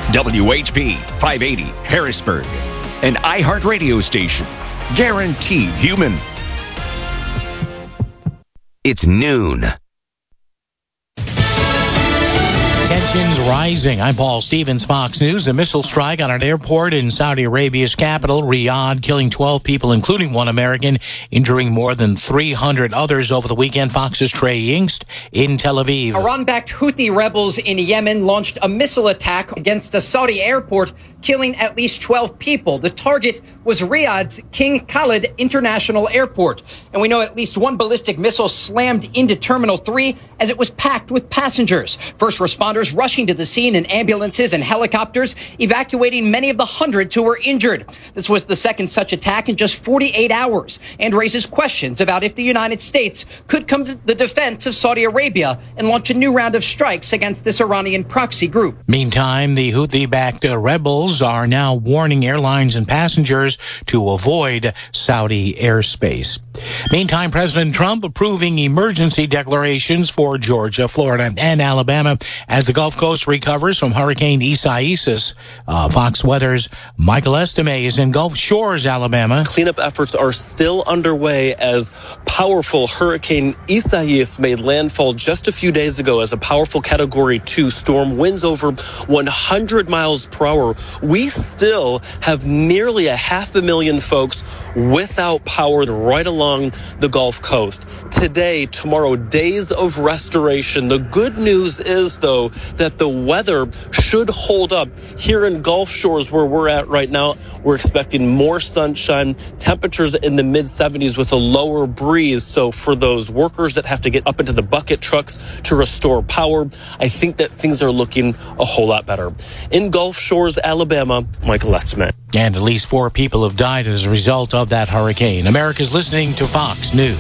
WHP 580 Harrisburg, an iHeartRadio station. Guaranteed human. It's noon. Tensions rising. I'm Paul Stevens, Fox News. A missile strike on an airport in Saudi Arabia's capital, Riyadh, killing 12 people, including one American, injuring more than 300 others over the weekend. Fox's Trey Yingst in Tel Aviv. Iran-backed Houthi rebels in Yemen launched a missile attack against a Saudi airport, killing at least 12 people. The target was Riyadh's King Khalid International Airport. And we know at least one ballistic missile slammed into Terminal 3 as it was packed with passengers. First responders rushing to the scene in ambulances and helicopters, evacuating many of the hundreds who were injured. This was the second such attack in just 48 hours and raises questions about if the United States could come to the defense of Saudi Arabia and launch a new round of strikes against this Iranian proxy group. Meantime, the Houthi-backed rebels are now warning airlines and passengers to avoid Saudi airspace. Meantime, President Trump approving emergency declarations for Georgia, Florida, and Alabama as the Gulf Coast recovers from Hurricane Isaias. Fox Weather's Michael Estime is in Gulf Shores, Alabama. Cleanup efforts are still underway as powerful Hurricane Isaias made landfall just a few days ago as a powerful Category 2 storm, winds over 100 miles per hour. We still have nearly 500,000 folks without power right along the Gulf Coast. Today, tomorrow, days of restoration. The good news is, though, that the weather should hold up. Here in Gulf Shores, where we're at right now, we're expecting more sunshine, temperatures in the mid-70s with a lower breeze. So for those workers that have to get up into the bucket trucks to restore power, I think that things are looking a whole lot better. In Gulf Shores, Alabama, Michael Estime. And at least 4 people have died as a result of that hurricane. America's listening to Fox News.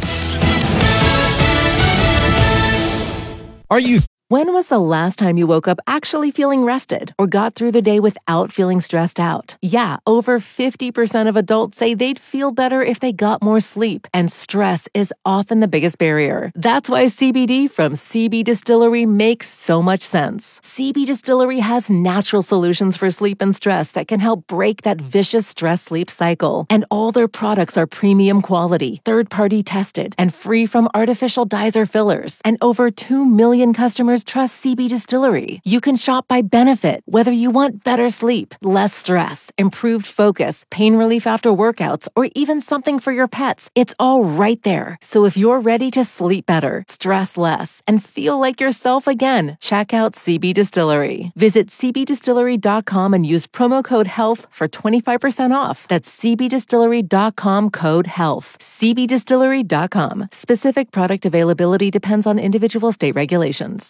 When was the last time you woke up actually feeling rested or got through the day without feeling stressed out? Yeah, over 50% of adults say they'd feel better if they got more sleep, and stress is often the biggest barrier. That's why CBD from CB Distillery makes so much sense. CB Distillery has natural solutions for sleep and stress that can help break that vicious stress-sleep cycle. And all their products are premium quality, third-party tested, and free from artificial dyes or fillers. And over 2 million customers trust CB Distillery. You can shop by benefit, whether you want better sleep, less stress, improved focus, pain relief after workouts, or even something for your pets. It's all right there. So if you're ready to sleep better, stress less, and feel like yourself again, check out CB Distillery. Visit cbdistillery.com and use promo code HEALTH for 25% off. That's cbdistillery.com, code HEALTH. cbdistillery.com. Specific product availability depends on individual state regulations.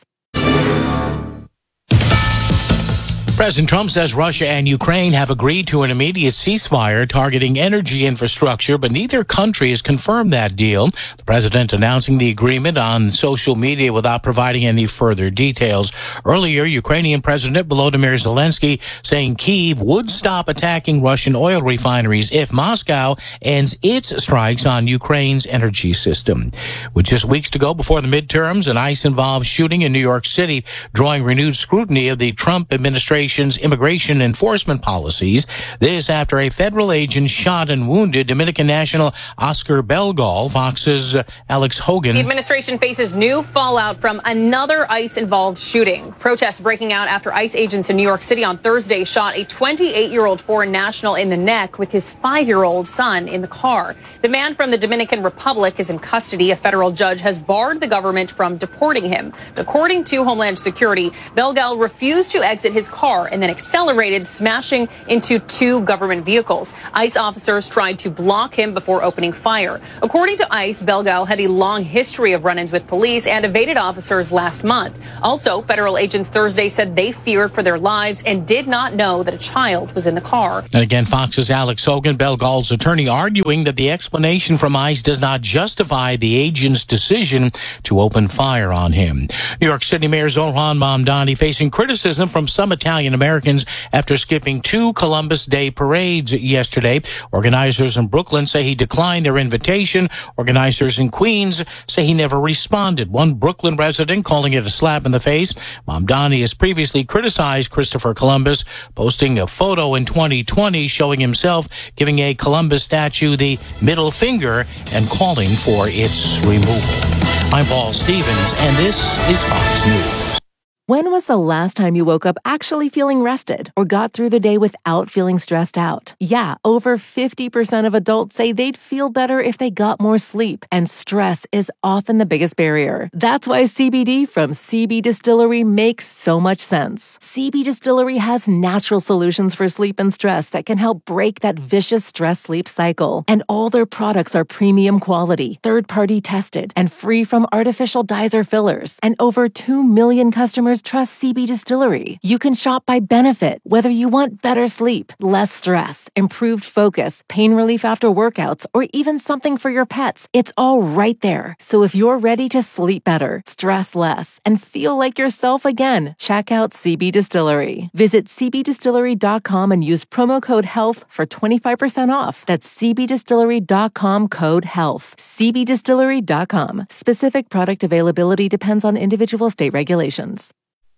President Trump says Russia and Ukraine have agreed to an immediate ceasefire targeting energy infrastructure, but neither country has confirmed that deal. The president announcing the agreement on social media without providing any further details. Earlier, Ukrainian President Volodymyr Zelensky saying Kyiv would stop attacking Russian oil refineries if Moscow ends its strikes on Ukraine's energy system. With just weeks to go before the midterms, an ICE-involved shooting in New York City drawing renewed scrutiny of the Trump administration immigration enforcement policies. This after a federal agent shot and wounded Dominican national Oscar Belgal. Fox's Alex Hogan. The administration faces new fallout from another ICE-involved shooting. Protests breaking out after ICE agents in New York City on Thursday shot a 28-year-old foreign national in the neck with his 5-year-old son in the car. The man from the Dominican Republic is in custody. A federal judge has barred the government from deporting him. According to Homeland Security, Belgal refused to exit his car and then accelerated, smashing into 2 government vehicles. ICE officers tried to block him before opening fire. According to ICE, Belgal had a long history of run-ins with police and evaded officers last month. Also, federal agents Thursday said they feared for their lives and did not know that a child was in the car. And again, Fox's Alex Hogan, Belgal's attorney, arguing that the explanation from ICE does not justify the agent's decision to open fire on him. New York City Mayor Zohran Mamdani facing criticism from some Italian million Americans after skipping 2 Columbus Day parades yesterday. Organizers in Brooklyn say he declined their invitation. Organizers in Queens say he never responded. One Brooklyn resident calling it a slap in the face. Mamdani has previously criticized Christopher Columbus, posting a photo in 2020 showing himself giving a Columbus statue the middle finger and calling for its removal. I'm Paul Stevens, and this is Fox News. When was the last time you woke up actually feeling rested or got through the day without feeling stressed out? Yeah, over 50% of adults say they'd feel better if they got more sleep, and stress is often the biggest barrier. That's why CBD from CB Distillery makes so much sense. CB Distillery has natural solutions for sleep and stress that can help break that vicious stress-sleep cycle. And all their products are premium quality, third-party tested, and free from artificial dyes or fillers. And over 2 million customers trust CB Distillery. You can shop by benefit, whether you want better sleep, less stress, improved focus, pain relief after workouts, or even something for your pets. It's all right there. So if you're ready to sleep better, stress less, and feel like yourself again, check out CB Distillery. Visit cbdistillery.com and use promo code HEALTH for 25% off. That's cbdistillery.com, code HEALTH. cbdistillery.com. Specific product availability depends on individual state regulations.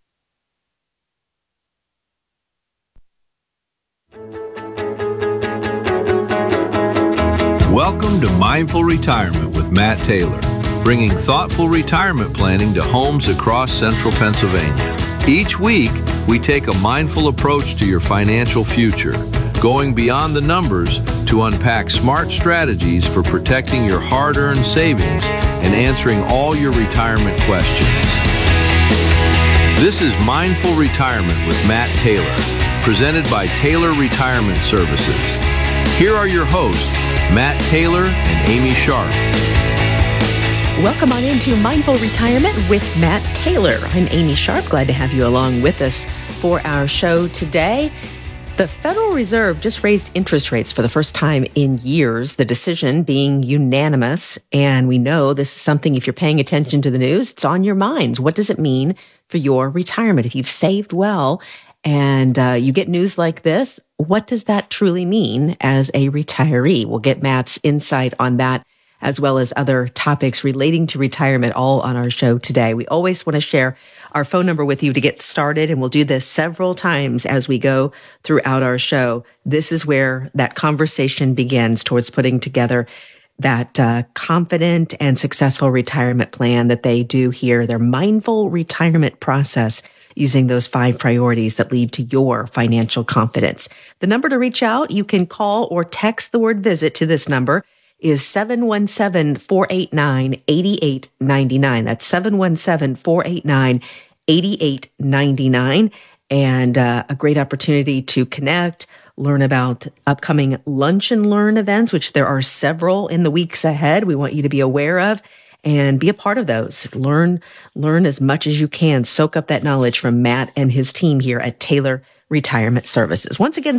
Welcome to Mindful Retirement with Matt Taylor, bringing thoughtful retirement planning to homes across central Pennsylvania. Each week, we take a mindful approach to your financial future, going beyond the numbers to unpack smart strategies for protecting your hard-earned savings and answering all your retirement questions. This is Mindful Retirement with Matt Taylor, presented by Taylor Retirement Services. Here are your hosts, Matt Taylor and Amy Sharp. Welcome on into Mindful Retirement with Matt Taylor. I'm Amy Sharp. Glad to have you along with us for our show today. The Federal Reserve just raised interest rates for the first time in years, the decision being unanimous. And we know this is something, if you're paying attention to the news, it's on your minds. What does it mean for your retirement? If you've saved well and you get news like this, what does that truly mean as a retiree? We'll get Matt's insight on that, as well as other topics relating to retirement, all on our show today. We always want to share our phone number with you to get started, and we'll do this several times as we go throughout our show. This is where that conversation begins towards putting together that confident and successful retirement plan that they do here, their mindful retirement process, using those 5 priorities that lead to your financial confidence. The number to reach out, you can call or text the word visit to this number, is 717-489-8899. That's 717-489-8899. And a great opportunity to connect, learn about upcoming Lunch and Learn events, which there are several in the weeks ahead we want you to be aware of, and be a part of those. Learn as much as you can. Soak up that knowledge from Matt and his team here at Taylor Retirement Services. Once again,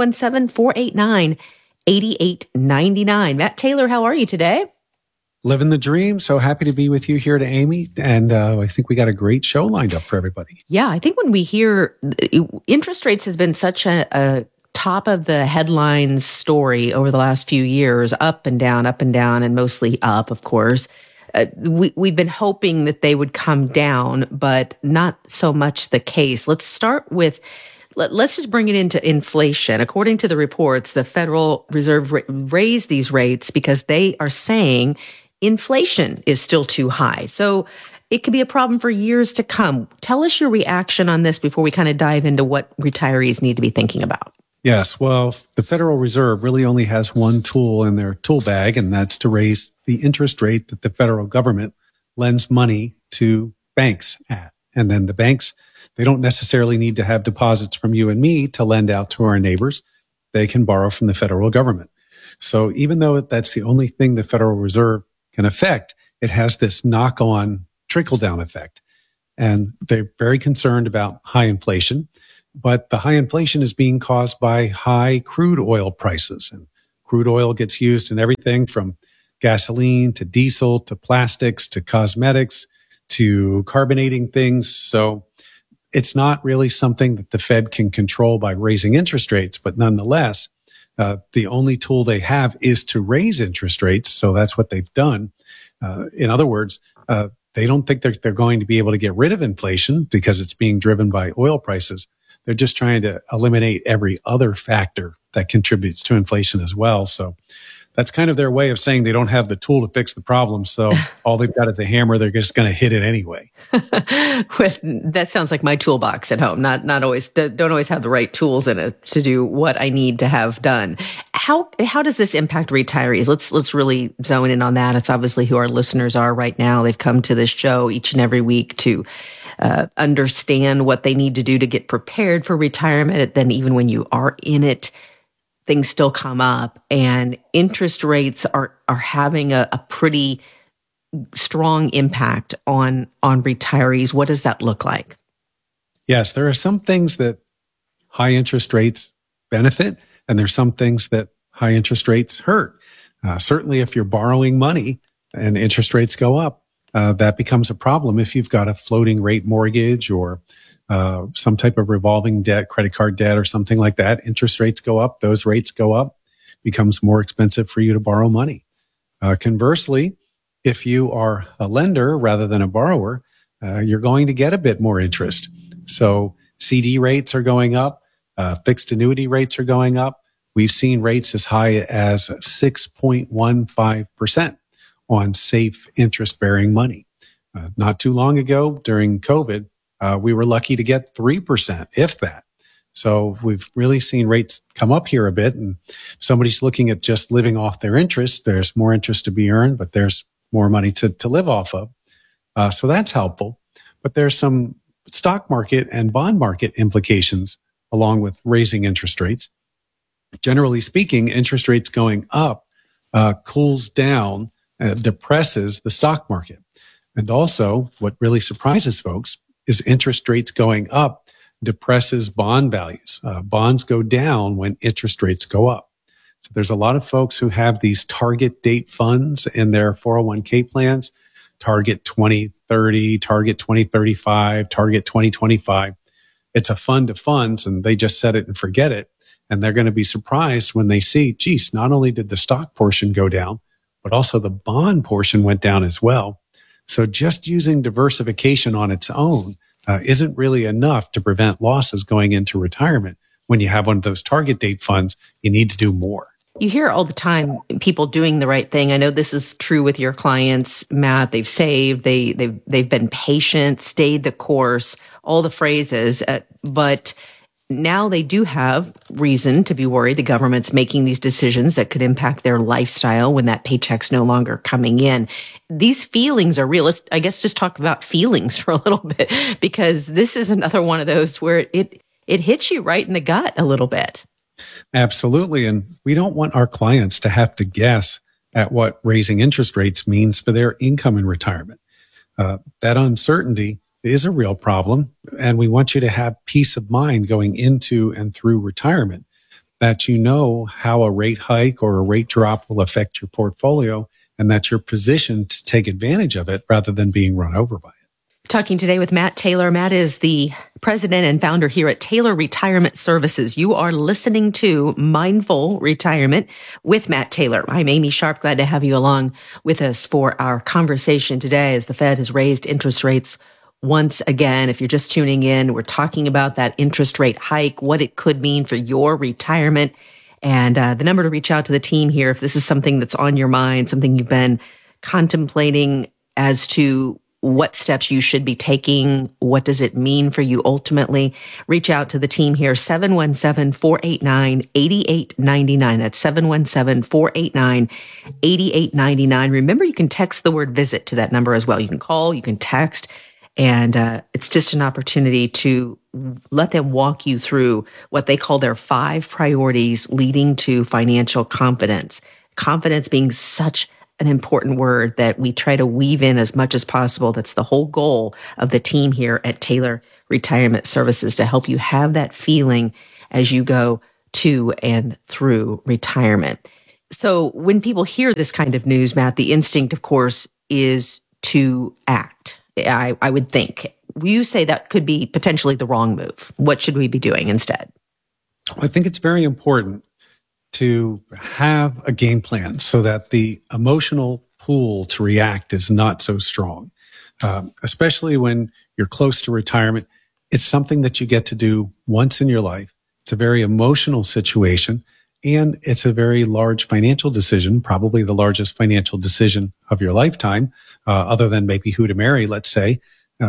717-489-8899. Matt Taylor, how are you today? Living the dream. So happy to be with you here to Amy. And I think we got a great show lined up for everybody. Yeah, I think when we hear interest rates has been such a top of the headlines story over the last few years, up and down, and mostly up, of course. We've been hoping that they would come down, but not so much the case. Let's start with, let's just bring it into inflation. According to the reports, the Federal Reserve raised these rates because they are saying inflation is still too high. So it could be a problem for years to come. Tell us your reaction on this before we kind of dive into what retirees need to be thinking about. Yes. Well, the Federal Reserve really only has one tool in their tool bag, and that's to raise the interest rate that the federal government lends money to banks at. And then the banks, they don't necessarily need to have deposits from you and me to lend out to our neighbors. They can borrow from the federal government. So even though that's the only thing the Federal Reserve can affect, it has this knock-on trickle-down effect. And they're very concerned about high inflation. But the high inflation is being caused by high crude oil prices. And crude oil gets used in everything from gasoline to diesel to plastics to cosmetics to carbonating things. So it's not really something that the Fed can control by raising interest rates, but nonetheless, the only tool they have is to raise interest rates. So that's what they've done. In other words, they don't think they're going to be able to get rid of inflation because it's being driven by oil prices. They're just trying to eliminate every other factor that contributes to inflation as well. So that's kind of their way of saying they don't have the tool to fix the problem. So all they've got is a hammer. They're just going to hit it anyway. That sounds like my toolbox at home. Not always, don't always have the right tools in it to do what I need to have done. How does this impact retirees? Let's really zone in on that. It's obviously who our listeners are right now. They've come to this show each and every week to understand what they need to do to get prepared for retirement. And then even when you are in it, things still come up, and interest rates are having a pretty strong impact on retirees. What does that look like? Yes, there are some things that high interest rates benefit, and there's some things that high interest rates hurt. Certainly, if you're borrowing money and interest rates go up, that becomes a problem if you've got a floating rate mortgage or some type of revolving debt, credit card debt or something like that. Interest rates go up, those rates go up, becomes more expensive for you to borrow money. Conversely, if you are a lender rather than a borrower, you're going to get a bit more interest. So CD rates are going up, fixed annuity rates are going up. We've seen rates as high as 6.15% on safe interest-bearing money. Not too long ago, during COVID, we were lucky to get 3%, if that. So we've really seen rates come up here a bit, and if somebody's looking at just living off their interest, there's more interest to be earned, but there's more money to live off of. So that's helpful. But there's some stock market and bond market implications along with raising interest rates. Generally speaking, interest rates going up cools down, depresses the stock market. And also, what really surprises folks is interest rates going up depresses bond values. Bonds go down when interest rates go up. So there's a lot of folks who have these target date funds in their 401k plans, target 2030, target 2035, target 2025. It's a fund of funds, and they just set it and forget it. And they're going to be surprised when they see, geez, not only did the stock portion go down, but also the bond portion went down as well. So just using diversification on its own isn't really enough to prevent losses going into retirement. When you have one of those target date funds, you need to do more. You hear all the time people doing the right thing. I know this is true with your clients, Matt. They've saved, they've been patient, stayed the course, all the phrases, but now they do have reason to be worried the government's making these decisions that could impact their lifestyle when that paycheck's no longer coming in. These feelings are real. Let's, I guess, just talk about feelings for a little bit, because this is another one of those where it hits you right in the gut a little bit. Absolutely. And we don't want our clients to have to guess at what raising interest rates means for their income in retirement. That uncertainty is a real problem. And we want you to have peace of mind going into and through retirement, that you know how a rate hike or a rate drop will affect your portfolio, and that you're positioned to take advantage of it rather than being run over by it. Talking today with Matt Taylor. Matt is the president and founder here at Taylor Retirement Services. You are listening to Mindful Retirement with Matt Taylor. I'm Amy Sharp. Glad to have you along with us for our conversation today as the Fed has raised interest rates once again. If you're just tuning in, we're talking about that interest rate hike, what it could mean for your retirement. And the number to reach out to the team here, if this is something that's on your mind, something you've been contemplating as to what steps you should be taking, what does it mean for you ultimately, reach out to the team here, 717-489-8899. That's 717-489-8899. Remember, you can text the word visit to that number as well. You can call, you can text, and it's just an opportunity to let them walk you through what they call their 5 priorities leading to financial confidence. Confidence being such an important word that we try to weave in as much as possible. That's the whole goal of the team here at Taylor Retirement Services, to help you have that feeling as you go to and through retirement. So when people hear this kind of news, Matt, the instinct, of course, is to act. I would think you say that could be potentially the wrong move. What should we be doing instead? I think it's very important to have a game plan so that the emotional pull to react is not so strong, especially when you're close to retirement. It's something that you get to do once in your life. It's a very emotional situation, and it's a very large financial decision, probably the largest financial decision of your lifetime, other than maybe who to marry, let's say.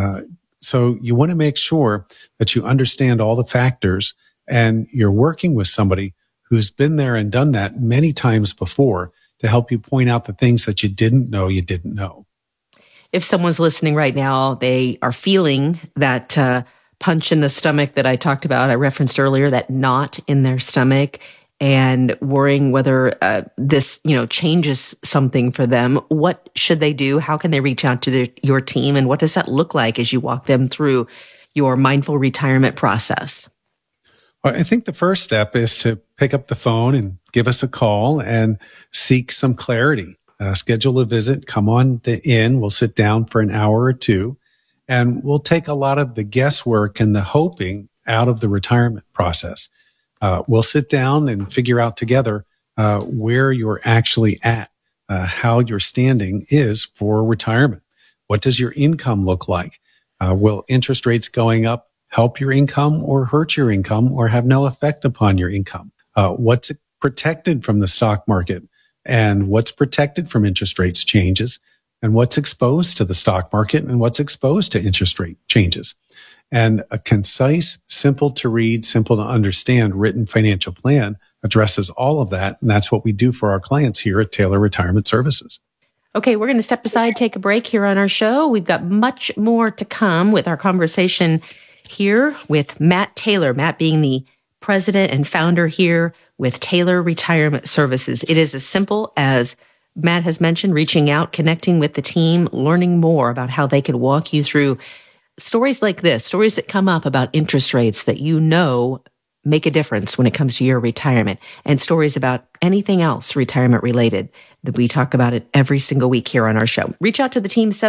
So you want to make sure that you understand all the factors and you're working with somebody who's been there and done that many times before to help you point out the things that you didn't know you didn't know. If someone's listening right now, they are feeling that punch in the stomach that I talked about, I referenced earlier, that knot in their stomach, and worrying whether this, changes something for them. What should they do? How can they reach out to your team? And what does that look like as you walk them through your mindful retirement process? Well, I think the first step is to pick up the phone and give us a call and seek some clarity. Schedule a visit, come on in. We'll sit down for an hour or two, and we'll take a lot of the guesswork and the hoping out of the retirement process. We'll sit down and figure out together where you're actually at, how your standing is for retirement. What does your income look like? Will interest rates going up help your income or hurt your income or have no effect upon your income? What's protected from the stock market and what's protected from interest rates changes, and what's exposed to the stock market and what's exposed to interest rate changes? And a concise, simple to read, simple to understand written financial plan addresses all of that. And that's what we do for our clients here at Taylor Retirement Services. Okay, we're going to step aside, take a break here on our show. We've got much more to come with our conversation here with Matt Taylor, Matt being the president and founder here with Taylor Retirement Services. It is as simple as Matt has mentioned, reaching out, connecting with the team, learning more about how they could walk you through stories like this, stories that come up about interest rates that make a difference when it comes to your retirement, and stories about anything else retirement related that we talk about it every single week here on our show. Reach out to the team,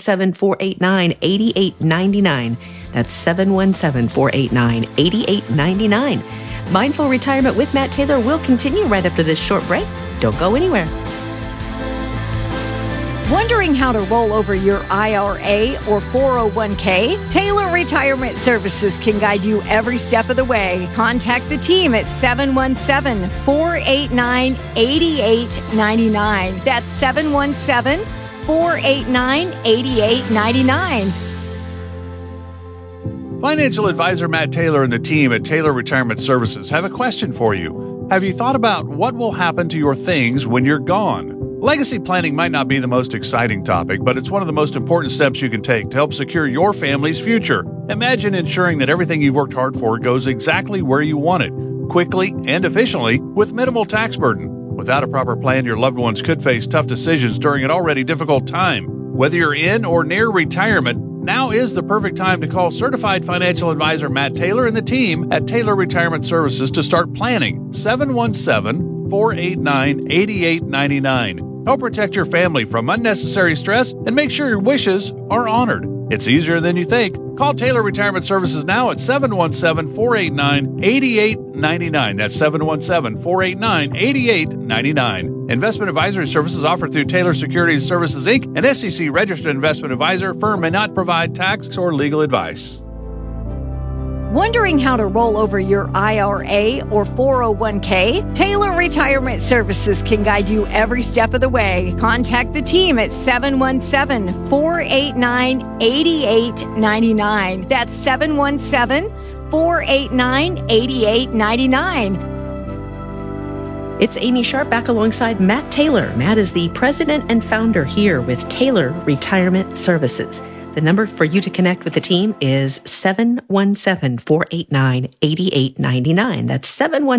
717-489-8899. That's 717-489-8899. Mindful Retirement with Matt Taylor will continue right after this short break. Don't go anywhere. Wondering how to roll over your IRA or 401k? Taylor Retirement Services can guide you every step of the way. Contact the team at 717-489-8899. That's 717-489-8899. Financial advisor Matt Taylor and the team at Taylor Retirement Services have a question for you. Have you thought about what will happen to your things when you're gone? Legacy planning might not be the most exciting topic, but it's one of the most important steps you can take to help secure your family's future. Imagine ensuring that everything you've worked hard for goes exactly where you want it, quickly and efficiently, with minimal tax burden. Without a proper plan, your loved ones could face tough decisions during an already difficult time. Whether you're in or near retirement, now is the perfect time to call certified financial advisor Matt Taylor and the team at Taylor Retirement Services to start planning. 717-489-8899. Help protect your family from unnecessary stress and make sure your wishes are honored. It's easier than you think. Call Taylor Retirement Services now at 717-489-8899. That's 717-489-8899. Investment advisory services offered through Taylor Securities Services, Inc., an SEC-registered investment advisor. Firm may not provide tax or legal advice. Wondering how to roll over your IRA or 401k? Taylor Retirement Services can guide you every step of the way. Contact the team at 717-489-8899. That's 717-489-8899. It's Amy Sharp back alongside Matt Taylor. Matt is the president and founder here with Taylor Retirement Services. The number for you to connect with the team is 717-489-8899. That's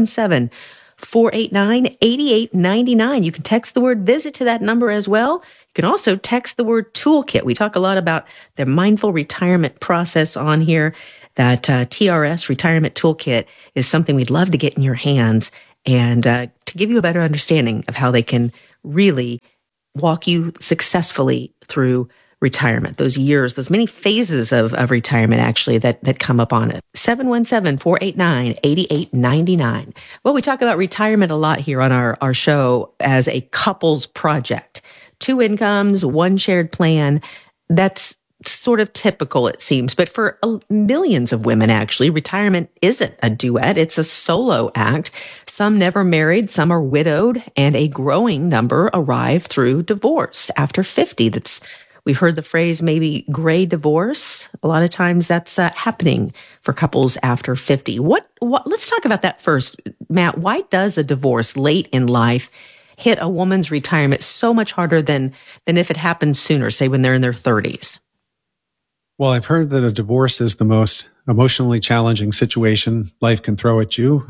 717-489-8899. You can text the word visit to that number as well. You can also text the word toolkit. We talk a lot about the mindful retirement process on here. That TRS Retirement Toolkit is something we'd love to get in your hands and to give you a better understanding of how they can really walk you successfully through retirement, those years, those many phases of retirement actually that come up on it. 717-489-8899. Well, we talk about retirement a lot here on our show as a couples project. 2 incomes, 1 shared plan. That's sort of typical, it seems. But for millions of women, actually, retirement isn't a duet. It's a solo act. Some never married, some are widowed, and a growing number arrive through divorce after 50. We've heard the phrase maybe gray divorce. A lot of times that's happening for couples after 50. Let's talk about that first. Matt, why does a divorce late in life hit a woman's retirement so much harder than if it happens sooner, say when they're in their 30s? Well, I've heard that a divorce is the most emotionally challenging situation life can throw at you.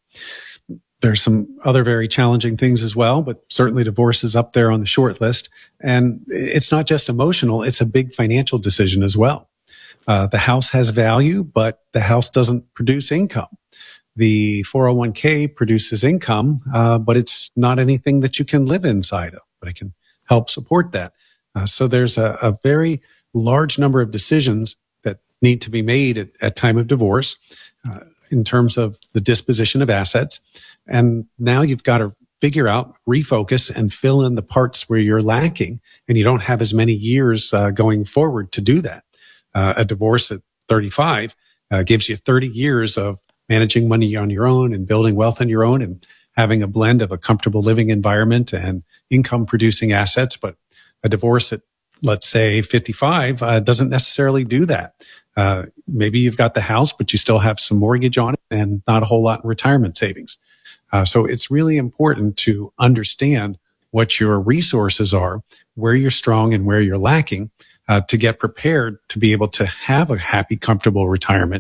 There's some other very challenging things as well, but certainly divorce is up there on the short list. And it's not just emotional, it's a big financial decision as well. The house has value, but the house doesn't produce income. The 401k produces income, but it's not anything that you can live inside of, but it can help support that. So there's a very large number of decisions that need to be made at time of divorce in terms of the disposition of assets. And now you've got to figure out, refocus, and fill in the parts where you're lacking. And you don't have as many years going forward to do that. A divorce at 35 gives you 30 years of managing money on your own and building wealth on your own and having a blend of a comfortable living environment and income producing assets. But a divorce at, let's say, 55 doesn't necessarily do that. Maybe you've got the house, but you still have some mortgage on it and not a whole lot in retirement savings. So it's really important to understand what your resources are, where you're strong and where you're lacking, to get prepared to be able to have a happy, comfortable retirement,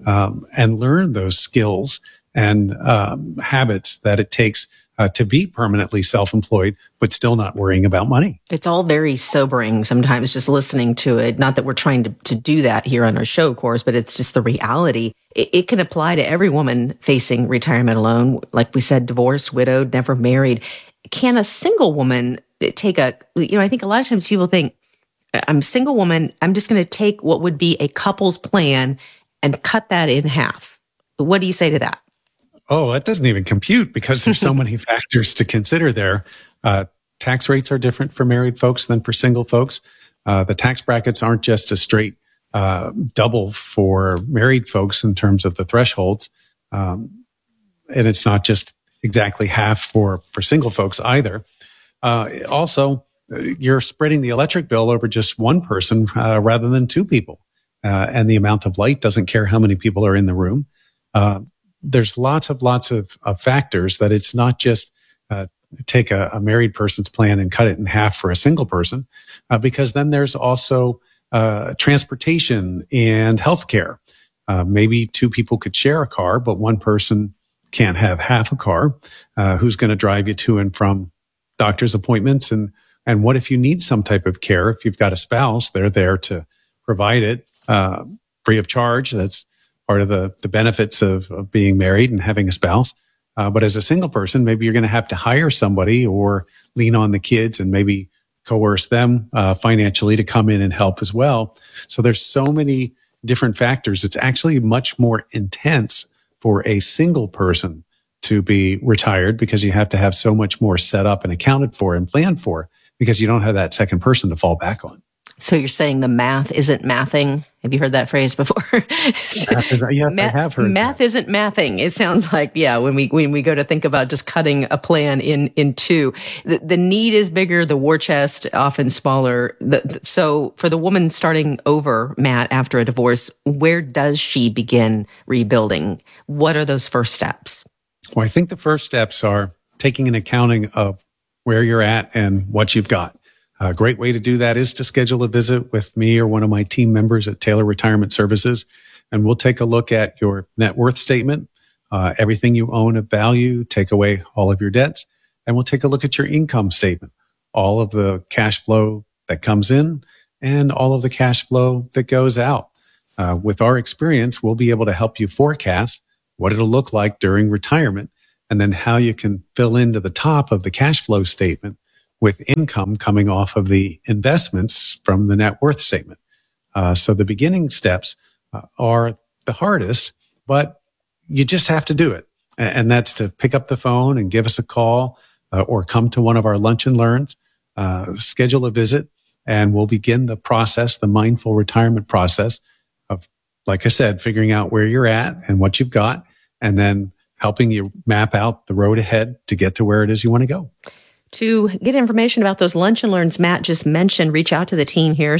and learn those skills and habits that it takes to be permanently self-employed, but still not worrying about money. It's all very sobering sometimes just listening to it. Not that we're trying to do that here on our show, of course, but it's just the reality. It can apply to every woman facing retirement alone. Like we said, divorced, widowed, never married. Can a single woman take I think a lot of times people think, I'm a single woman, I'm just going to take what would be a couple's plan and cut that in half. What do you say to that? Oh, that doesn't even compute because there's so many factors to consider there. Tax rates are different for married folks than for single folks. The tax brackets aren't just a straight double for married folks in terms of the thresholds. And it's not just exactly half for single folks either. Also, you're spreading the electric bill over just one person rather than 2 people. And the amount of light doesn't care how many people are in the room. There's lots of factors that it's not just take a married person's plan and cut it in half for a single person, because then there's also transportation and healthcare. Maybe 2 people could share a car, but one person can't have half a car. Who's going to drive you to and from doctor's appointments? And what if you need some type of care? If you've got a spouse, they're there to provide it free of charge. That's part of the benefits of being married and having a spouse. But as a single person, maybe you're going to have to hire somebody or lean on the kids and maybe coerce them financially to come in and help as well. So there's so many different factors. It's actually much more intense for a single person to be retired because you have to have so much more set up and accounted for and planned for because you don't have that second person to fall back on. So you're saying the math isn't mathing? Have you heard that phrase before? Yes, I have heard math isn't mathing. It sounds like, when we go to think about just cutting a plan in 2, the need is bigger, the war chest often smaller. So for the woman starting over, Matt, after a divorce, where does she begin rebuilding? What are those first steps? Well, I think the first steps are taking an accounting of where you're at and what you've got. A great way to do that is to schedule a visit with me or one of my team members at Taylor Retirement Services, and we'll take a look at your net worth statement, everything you own of value, take away all of your debts, and we'll take a look at your income statement, all of the cash flow that comes in and all of the cash flow that goes out. With our experience, we'll be able to help you forecast what it'll look like during retirement and then how you can fill into the top of the cash flow statement with income coming off of the investments from the net worth statement. So the beginning steps are the hardest, but you just have to do it. And that's to pick up the phone and give us a call or come to one of our lunch and learns, schedule a visit, and we'll begin the process, the mindful retirement process of, like I said, figuring out where you're at and what you've got, and then helping you map out the road ahead to get to where it is you want to go. To get information about those lunch and learns Matt just mentioned, reach out to the team here,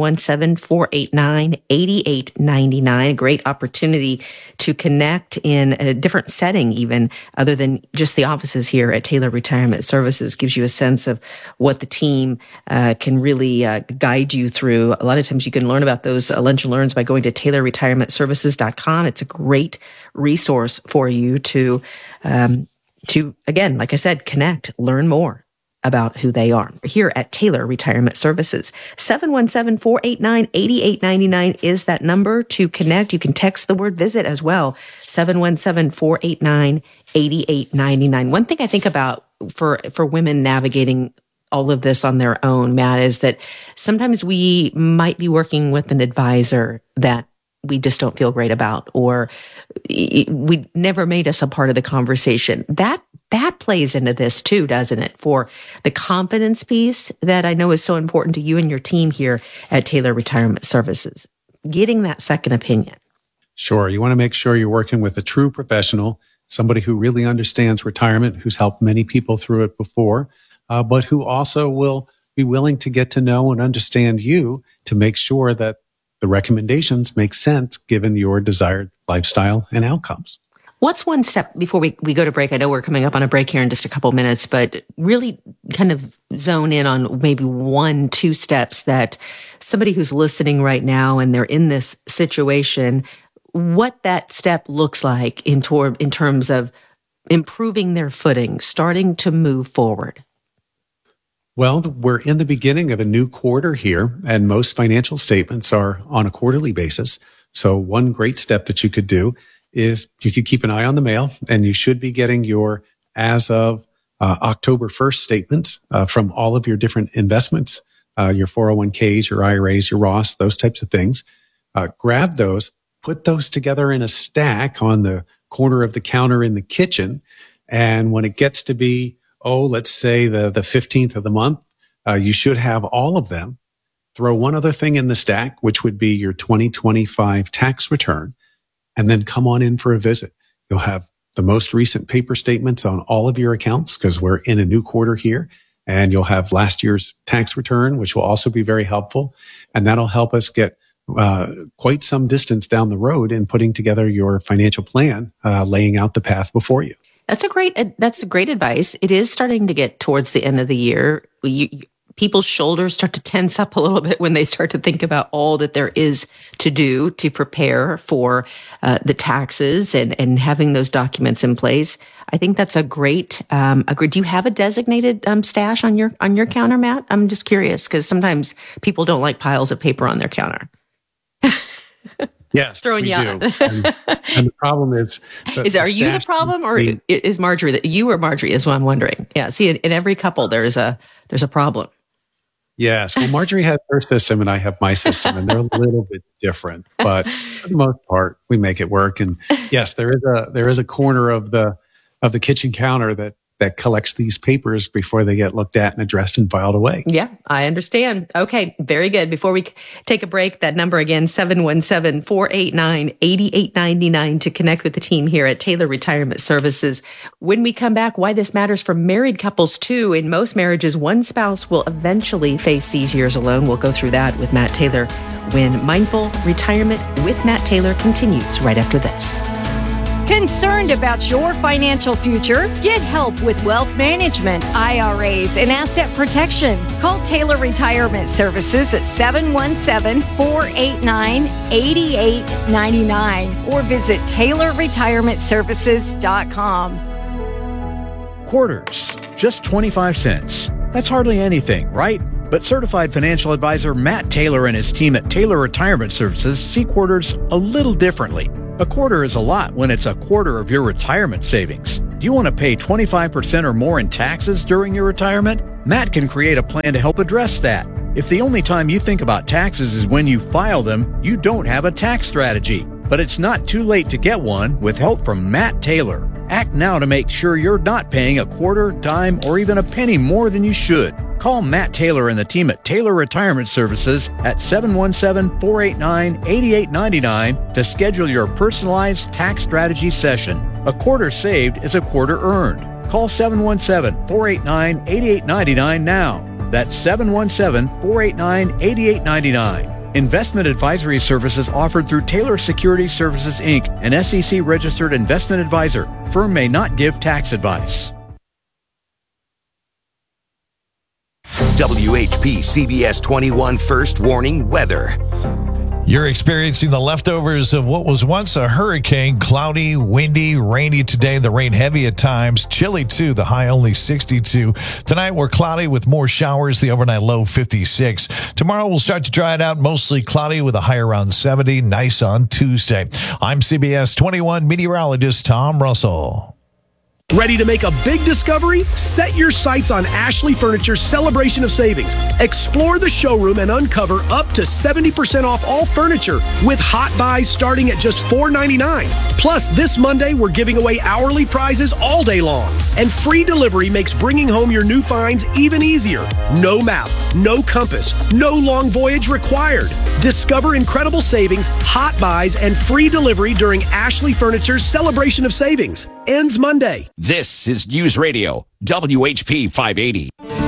717-489-8899. Great opportunity to connect in a different setting, even other than just the offices here at Taylor Retirement Services. Gives you a sense of what the team can really guide you through. A lot of times you can learn about those lunch and learns by going to TaylorRetirementServices.com. It's a great resource for you to, again, like I said, connect, learn more about who they are. Here at Taylor Retirement Services, 717-489-8899 is that number to connect. You can text the word visit as well, 717-489-8899. One thing I think about for women navigating all of this on their own, Matt, is that sometimes we might be working with an advisor that we just don't feel great about, or we never made us a part of the conversation. That plays into this too, doesn't it? For the confidence piece that I know is so important to you and your team here at Taylor Retirement Services, getting that second opinion. Sure. You want to make sure you're working with a true professional, somebody who really understands retirement, who's helped many people through it before, but who also will be willing to get to know and understand you to make sure that the recommendations make sense given your desired lifestyle and outcomes. What's one step before we go to break? I know we're coming up on a break here in just a couple minutes, but really kind of zone in on maybe 1-2 steps that somebody who's listening right now and they're in this situation, what that step looks like in terms of improving their footing, starting to move forward. Well, we're in the beginning of a new quarter here, and most financial statements are on a quarterly basis. So one great step that you could do is you could keep an eye on the mail, and you should be getting your as of October 1st statements from all of your different investments, your 401ks, your IRAs, your Roths, those types of things. Grab those, put those together in a stack on the corner of the counter in the kitchen. And when it gets to be let's say the 15th of the month, you should have all of them. Throw one other thing in the stack, which would be your 2025 tax return, and then come on in for a visit. You'll have the most recent paper statements on all of your accounts because we're in a new quarter here, and you'll have last year's tax return, which will also be very helpful. And that'll help us get quite some distance down the road in putting together your financial plan, laying out the path before you. That's great advice. It is starting to get towards the end of the year. People's shoulders start to tense up a little bit when they start to think about all that there is to do to prepare for the taxes and having those documents in place. I think that's a great. Do you have a designated stash on your counter, Matt? I'm just curious because sometimes people don't like piles of paper on their counter. Yes, we do. And the problem is... Are you the problem or is Marjorie, you or Marjorie is what I'm wondering. Yeah, see, in every couple, there's a problem. Yes. Well, Marjorie has her system and I have my system, and they're a little bit different. But for the most part, we make it work. And yes, there is a corner of the kitchen counter that collects these papers before they get looked at and addressed and filed away. Yeah, I understand. Okay, very good. Before we take a break, that number again, 717-489-8899 to connect with the team here at Taylor Retirement Services. When we come back, why this matters for married couples too. In most marriages, one spouse will eventually face these years alone. We'll go through that with Matt Taylor when Mindful Retirement with Matt Taylor continues right after this. Concerned about your financial future? Get help with wealth management, IRAs, and asset protection. Call Taylor Retirement Services at 717-489-8899 or visit TaylorRetirementServices.com. Quarters, just 25 cents. That's hardly anything, right? But certified financial advisor Matt Taylor and his team at Taylor Retirement Services see quarters a little differently. A quarter is a lot when it's a quarter of your retirement savings. Do you want to pay 25% or more in taxes during your retirement? Matt can create a plan to help address that. If the only time you think about taxes is when you file them, you don't have a tax strategy. But it's not too late to get one with help from Matt Taylor. Act now to make sure you're not paying a quarter, dime, or even a penny more than you should. Call Matt Taylor and the team at Taylor Retirement Services at 717-489-8899 to schedule your personalized tax strategy session. A quarter saved is a quarter earned. Call 717-489-8899 now. That's 717-489-8899. Investment advisory services offered through Taylor Securities Services, Inc., an SEC-registered investment advisor. Firm may not give tax advice. WHP CBS 21 First Warning Weather. You're experiencing the leftovers of what was once a hurricane. Cloudy, windy, rainy today. The rain heavy at times. Chilly, too. The high only 62. Tonight, we're cloudy with more showers. The overnight low 56. Tomorrow, we'll start to dry it out. Mostly cloudy with a high around 70. Nice on Tuesday. I'm CBS 21 meteorologist Tom Russell. Ready to make a big discovery? Set your sights on Ashley Furniture's Celebration of Savings. Explore the showroom and uncover up to 70% off all furniture with hot buys starting at just $4.99. Plus, this Monday, we're giving away hourly prizes all day long. And free delivery makes bringing home your new finds even easier. No map, no compass, no long voyage required. Discover incredible savings, hot buys, and free delivery during Ashley Furniture's Celebration of Savings. Ends Monday. This is News Radio, WHP 580.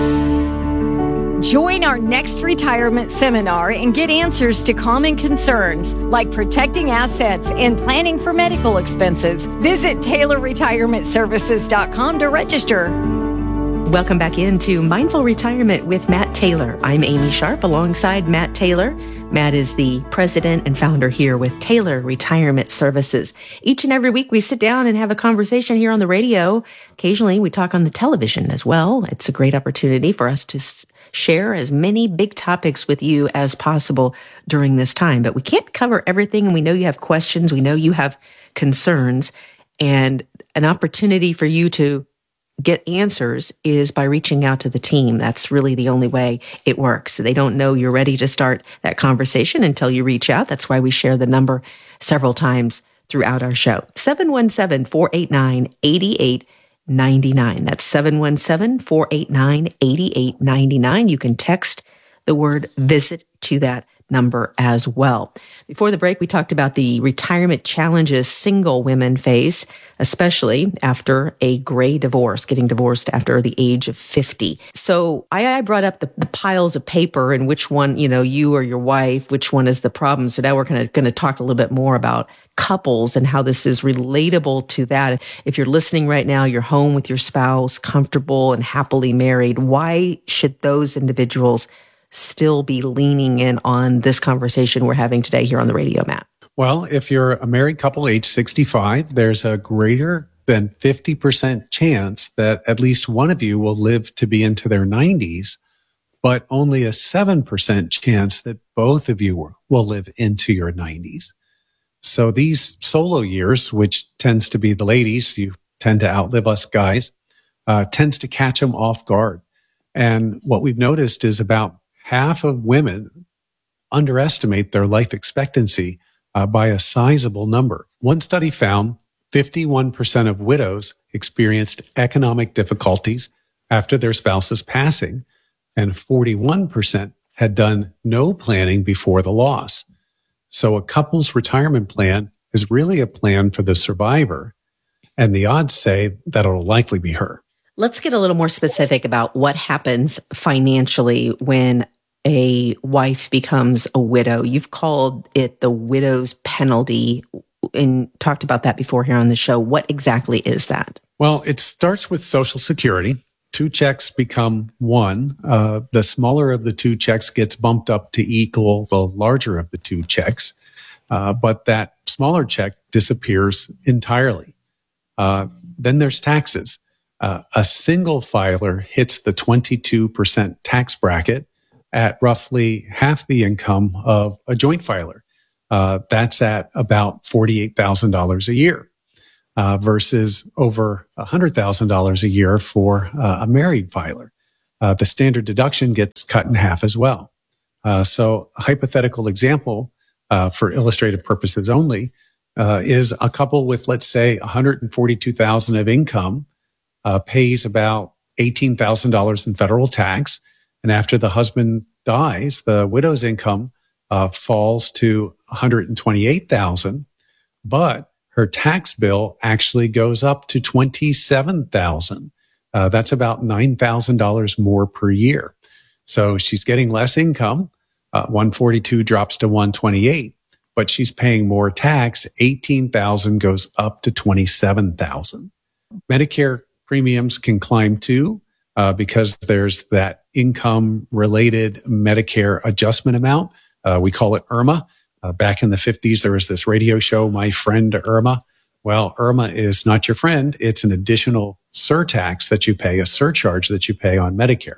Join our next retirement seminar and get answers to common concerns like protecting assets and planning for medical expenses. Visit TaylorRetirementServices.com to register. Welcome back into Mindful Retirement with Matt Taylor. I'm Amy Sharp alongside Matt Taylor. Matt is the president and founder here with Taylor Retirement Services. Each and every week we sit down and have a conversation here on the radio. Occasionally we talk on the television as well. It's a great opportunity for us to share as many big topics with you as possible during this time. But we can't cover everything, and we know you have questions. We know you have concerns, and an opportunity for you to get answers is by reaching out to the team. That's really the only way it works. They don't know you're ready to start that conversation until you reach out. That's why we share the number several times throughout our show. 717-489-8899. That's 717-489-8899. You can text the word visit to that number as well. Before the break, we talked about the retirement challenges single women face, especially after a gray divorce, getting divorced after the age of 50. So I brought up the piles of paper and which one, you or your wife, which one is the problem. So now we're going to talk a little bit more about couples and how this is relatable to that. If you're listening right now, you're home with your spouse, comfortable and happily married. Why should those individuals still be leaning in on this conversation we're having today here on the radio, Matt? Well, if you're a married couple age 65, there's a greater than 50% chance that at least one of you will live to be into their 90s, but only a 7% chance that both of you will live into your 90s. So these solo years, which tends to be the ladies, you tend to outlive us guys, tends to catch them off guard. And what we've noticed is about half of women underestimate their life expectancy by a sizable number. One study found 51% of widows experienced economic difficulties after their spouse's passing, and 41% had done no planning before the loss. So a couple's retirement plan is really a plan for the survivor, and the odds say that it'll likely be her. Let's get a little more specific about what happens financially when a wife becomes a widow. You've called it the widow's penalty and talked about that before here on the show. What exactly is that? Well, it starts with Social Security. 2 checks become one. The smaller of the 2 checks gets bumped up to equal the larger of the 2 checks. But that smaller check disappears entirely. Then there's taxes. A single filer hits the 22% tax bracket at roughly half the income of a joint filer. That's at about $48,000 a year. versus over $100,000 a year for a married filer. The standard deduction gets cut in half as well. So a hypothetical example for illustrative purposes only is a couple with, let's say, $142,000 of income pays about $18,000 in federal tax. And after the husband dies, the widow's income falls to $128,000, but her tax bill actually goes up to $27,000. That's about $9,000 more per year. So she's getting less income. 142 drops to 128, but she's paying more tax. 18,000 goes up to 27,000. Medicare premiums can climb too, because there's that income related Medicare adjustment amount. We call it IRMA. Back in the 50s, there was this radio show, My Friend Irma. Well, IRMA is not your friend. It's an additional surtax that you pay, a surcharge that you pay on Medicare.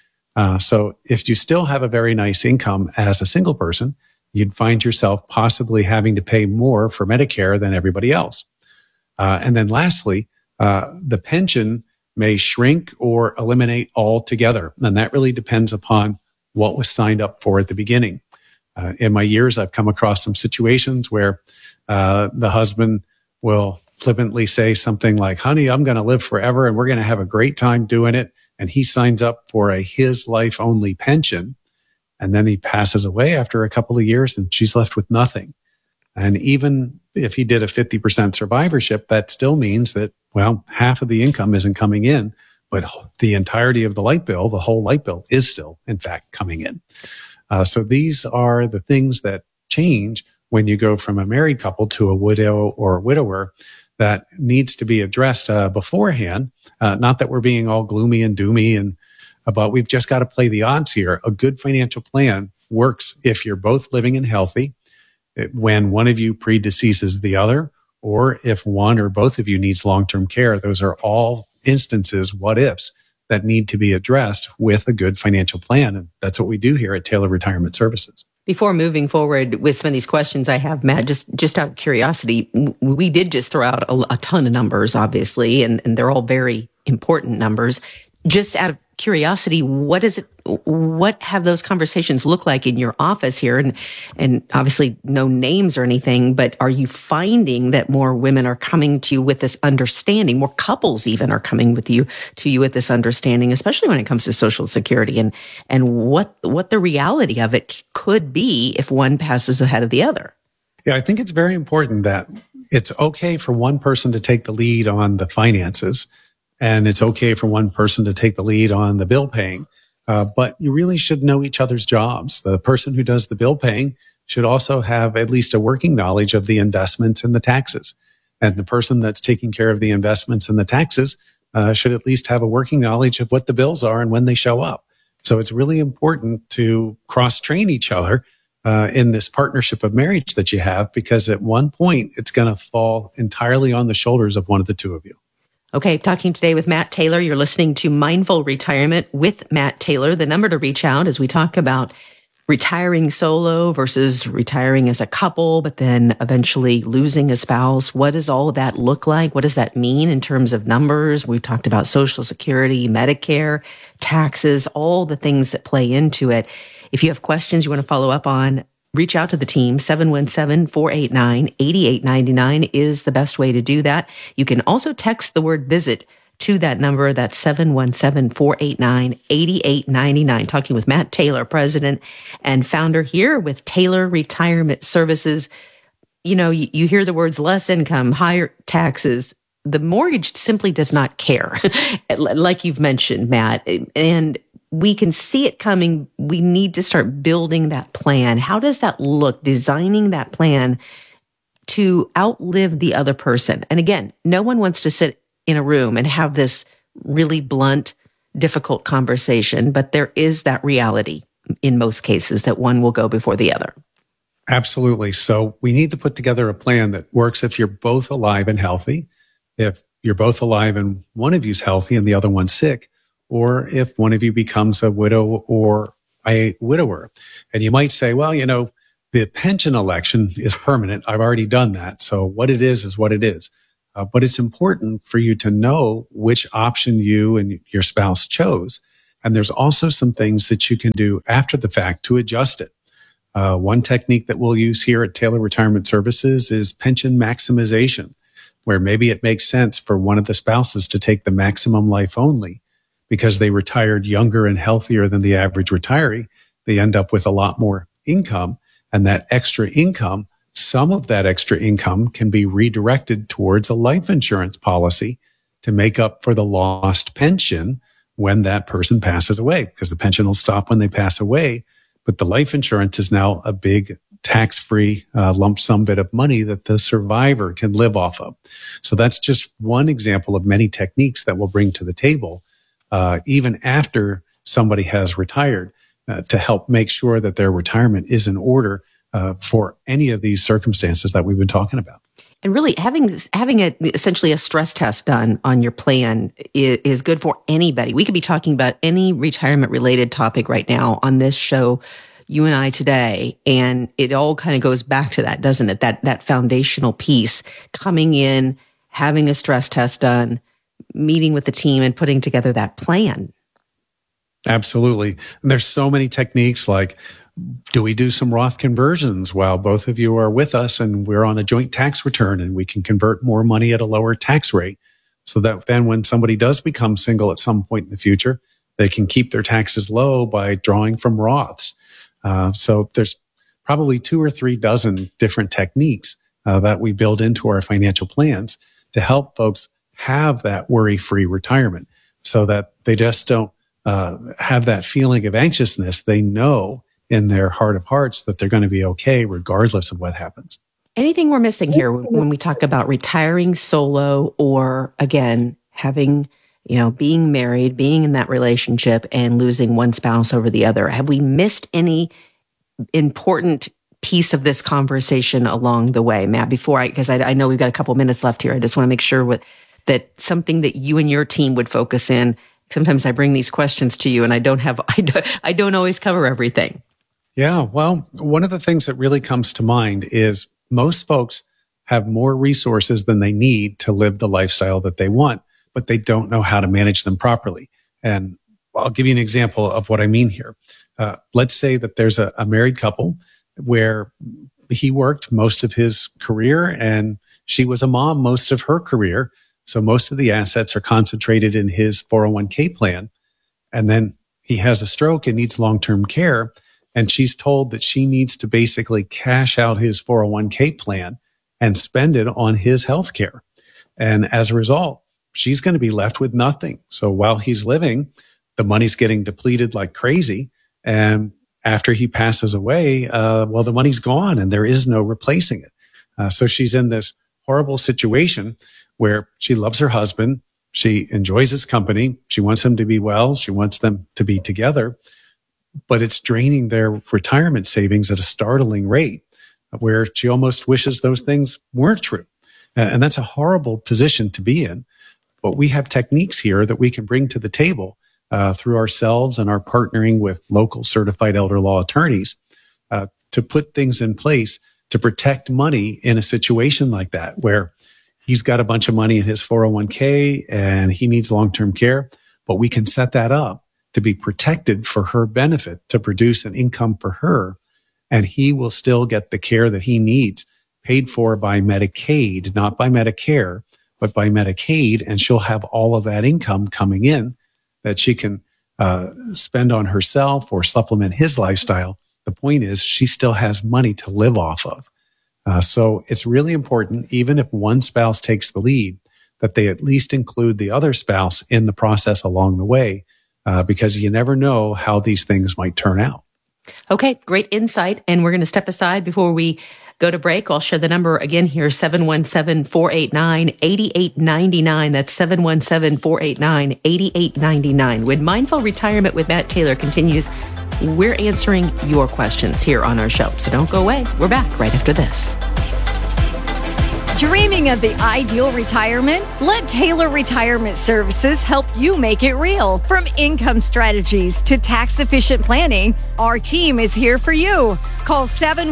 So if you still have a very nice income as a single person, you'd find yourself possibly having to pay more for Medicare than everybody else. And then lastly, the pension may shrink or eliminate altogether. And that really depends upon what was signed up for at the beginning. In my years, I've come across some situations where the husband will flippantly say something like, honey, I'm going to live forever and we're going to have a great time doing it. And he signs up for a his life only pension. And then he passes away after a couple of years and she's left with nothing. And even if he did a 50% survivorship, that still means that, well, half of the income isn't coming in, but the entirety of the light bill, the whole light bill is still, in fact, coming in. So these are the things that change when you go from a married couple to a widow or a widower that needs to be addressed beforehand. Not that we're being all gloomy and doomy, but we've just got to play the odds here. A good financial plan works if you're both living and healthy, when one of you predeceases the other, or if one or both of you needs long-term care. Those are all instances, what ifs, that need to be addressed with a good financial plan. And that's what we do here at Taylor Retirement Services. Before moving forward with some of these questions I have, Matt, just out of curiosity, we did just throw out a ton of numbers, obviously, and they're all very important numbers. Just out of curiosity, what have those conversations look like in your office here? And obviously no names or anything, but are you finding that more women are coming to you with this understanding, more couples even are coming to you with this understanding, especially when it comes to Social Security and what the reality of it could be if one passes ahead of the other? Yeah, I think it's very important that it's okay for one person to take the lead on the finances, and it's okay for one person to take the lead on the bill paying. But you really should know each other's jobs. The person who does the bill paying should also have at least a working knowledge of the investments and the taxes. And the person that's taking care of the investments and the taxes should at least have a working knowledge of what the bills are and when they show up. So it's really important to cross-train each other in this partnership of marriage that you have, because at one point it's going to fall entirely on the shoulders of one of the two of you. Okay, talking today with Matt Taylor. You're listening to Mindful Retirement with Matt Taylor. The number to reach out as we talk about retiring solo versus retiring as a couple, but then eventually losing a spouse. What does all of that look like? What does that mean in terms of numbers? We've talked about Social Security, Medicare, taxes, all the things that play into it. If you have questions you want to follow up on, reach out to the team. 717-489-8899 is the best way to do that. You can also text the word visit to that number. That's 717-489-8899. Talking with Matt Taylor, president and founder here with Taylor Retirement Services. You know, you hear the words less income, higher taxes. The mortgage simply does not care, like you've mentioned, Matt. And we can see it coming. We need to start building that plan. How does that look? Designing that plan to outlive the other person. And again, no one wants to sit in a room and have this really blunt, difficult conversation, but there is that reality in most cases that one will go before the other. Absolutely. So we need to put together a plan that works if you're both alive and healthy, if you're both alive and one of you's healthy and the other one's sick, or if one of you becomes a widow or a widower. And you might say, well, you know, the pension election is permanent. I've already done that. So what it is what it is. But it's important for you to know which option you and your spouse chose. And there's also some things that you can do after the fact to adjust it. One technique that we'll use here at Taylor Retirement Services is pension maximization, where maybe it makes sense for one of the spouses to take the maximum life only because they retired younger and healthier than the average retiree. They end up with a lot more income, and that extra income, some of that extra income can be redirected towards a life insurance policy to make up for the lost pension when that person passes away, because the pension will stop when they pass away. But the life insurance is now a big tax-free lump sum bit of money that the survivor can live off of. So that's just one example of many techniques that we'll bring to the table, even after somebody has retired, to help make sure that their retirement is in order for any of these circumstances that we've been talking about. And really having essentially a stress test done on your plan is good for anybody. We could be talking about any retirement related topic right now on this show, you and I today. And it all kind of goes back to that, doesn't it? That foundational piece, coming in, having a stress test done, meeting with the team and putting together that plan. Absolutely. And there's so many techniques like, do we do some Roth conversions while both of you are with us and we're on a joint tax return and we can convert more money at a lower tax rate so that then when somebody does become single at some point in the future, they can keep their taxes low by drawing from Roths. So there's probably 2 or 3 dozen different techniques that we build into our financial plans to help folks have that worry-free retirement so that they just don't have that feeling of anxiousness. They know in their heart of hearts that they're going to be okay regardless of what happens. Anything we're missing here when we talk about retiring solo or, again, having, being married, being in that relationship and losing one spouse over the other? Have we missed any important piece of this conversation along the way, Matt? Because I know we've got a couple minutes left here. I just want to make sure that something that you and your team would focus in. Sometimes I bring these questions to you and I don't always cover everything. Yeah. Well, one of the things that really comes to mind is most folks have more resources than they need to live the lifestyle that they want, but they don't know how to manage them properly. And I'll give you an example of what I mean here. Let's say that there's a married couple where he worked most of his career and she was a mom most of her career. So most of the assets are concentrated in his 401k plan. And then he has a stroke and needs long-term care. And she's told that she needs to basically cash out his 401k plan and spend it on his health care. And as a result, she's going to be left with nothing. So while he's living, the money's getting depleted like crazy. And after he passes away, the money's gone and there is no replacing it. So she's in this horrible situation where she loves her husband. She enjoys his company. She wants him to be well. She wants them to be together. But it's draining their retirement savings at a startling rate where she almost wishes those things weren't true. And that's a horrible position to be in. But we have techniques here that we can bring to the table through ourselves and our partnering with local certified elder law attorneys to put things in place to protect money in a situation like that, where he's got a bunch of money in his 401k and he needs long-term care, but we can set that up to be protected for her benefit, to produce an income for her, and he will still get the care that he needs, paid for by Medicaid, not by Medicare, but by Medicaid, and she'll have all of that income coming in that she can spend on herself or supplement his lifestyle. The point is she still has money to live off of. So it's really important, even if one spouse takes the lead, that they at least include the other spouse in the process along the way, because you never know how these things might turn out. Okay, great insight. And we're going to step aside before we go to break. I'll share the number again here, 717-489-8899. That's 717-489-8899. When Mindful Retirement with Matt Taylor continues, we're answering your questions here on our show. So don't go away. We're back right after this. Dreaming of the ideal retirement? Let Taylor Retirement Services help you make it real. From income strategies to tax-efficient planning, our team is here for you. Call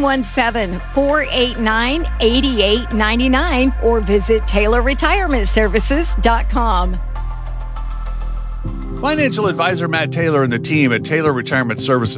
717-489-8899 or visit TaylorRetirementServices.com. Financial advisor Matt Taylor and the team at Taylor Retirement Services